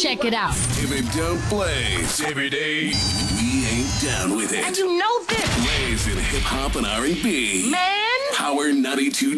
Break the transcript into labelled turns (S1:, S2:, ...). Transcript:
S1: Check it out.
S2: If it don't blaze every day, we ain't down with it.
S1: And you know this.
S2: Blaze in hip hop and R&B.
S1: Man.
S2: Power 92.